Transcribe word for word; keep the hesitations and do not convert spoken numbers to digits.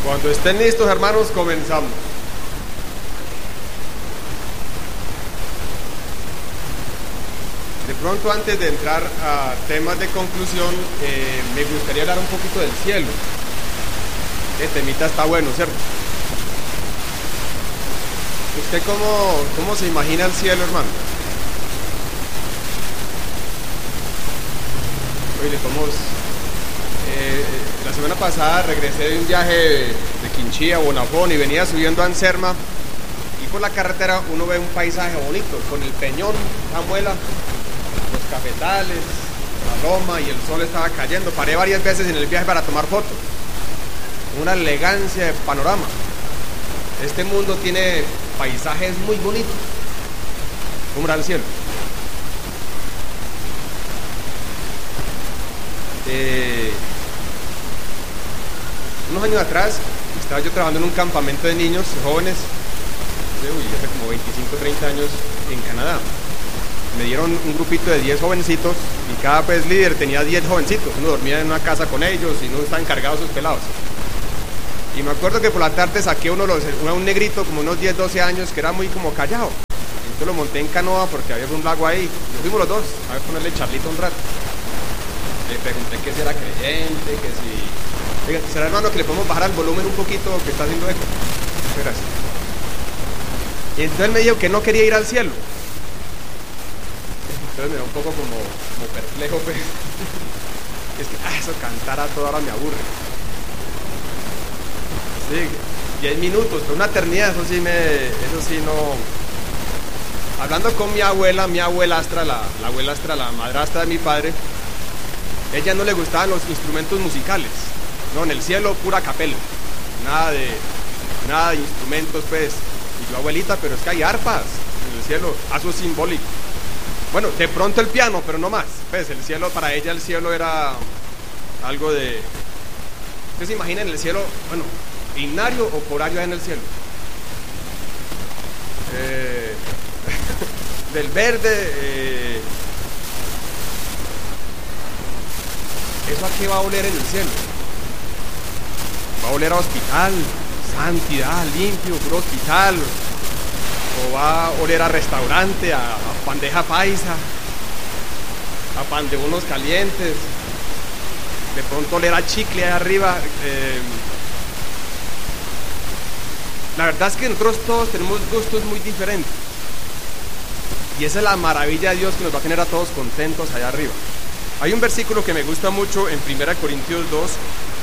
Cuando estén listos, hermanos, comenzamos. De pronto, antes de entrar a temas de conclusión, eh, me gustaría hablar un poquito del cielo. Este temita está bueno, ¿cierto? ¿Usted cómo, cómo se imagina el cielo, hermano? Hoy le tomamos... Eh, la semana pasada regresé de un viaje de, de Quinchía a Bonafón y venía subiendo a Anserma, y por la carretera uno ve un paisaje bonito, con el peñón, la muela, los cafetales, la loma, y el sol estaba cayendo. Paré varias veces en el viaje para tomar fotos. Una elegancia de panorama. Este mundo tiene paisajes muy bonitos. ¿Cómo era el cielo? Eh, unos años atrás estaba yo trabajando en un campamento de niños jóvenes, uy, hace como veinticinco, treinta años, en Canadá. Me dieron un grupito de diez jovencitos y cada pues líder tenía diez jovencitos. Uno dormía en una casa con ellos y no estaban cargados sus pelados. Y me acuerdo que por la tarde saqué uno, los, un negrito como unos diez, doce años, que era muy como callado. Entonces lo monté en canoa porque había un lago ahí. Nos fuimos los dos a ver, ponerle charlito un rato. Le pregunté que si era creyente, que si... Oiga, ¿será, hermano, que le podemos bajar el volumen un poquito que está haciendo eco? Muchas gracias. Y entonces me dijo que no quería ir al cielo. Entonces me da un poco como, como perplejo, pues. Es que, ah, eso cantar a toda hora me aburre. Sí, diez minutos, pero una eternidad, eso sí me... Eso sí no... Hablando con mi abuela, mi abuelastra, la, la abuelastra, la madrastra de mi padre, ella no le gustaban los instrumentos musicales. No, en el cielo pura capela. Nada de... Nada de instrumentos, pues. Y yo, abuelita, pero es que hay arpas en el cielo. Eso es simbólico. Bueno, de pronto el piano, pero no más. Pues el cielo, para ella el cielo era algo de... ¿Ustedes se imaginan el cielo? Bueno, himnario o corario en el cielo. Eh, del verde. Eh, ¿Eso a qué va a oler en el cielo? ¿Va a oler a hospital, santidad, limpio, puro hospital? ¿O va a oler a restaurante, a, a bandeja paisa, a pan de unos calientes? De pronto oler a chicle ahí arriba. Eh, la verdad es que nosotros todos tenemos gustos muy diferentes. Y esa es la maravilla de Dios, que nos va a tener a todos contentos allá arriba. Hay un versículo que me gusta mucho en primera Corintios dos,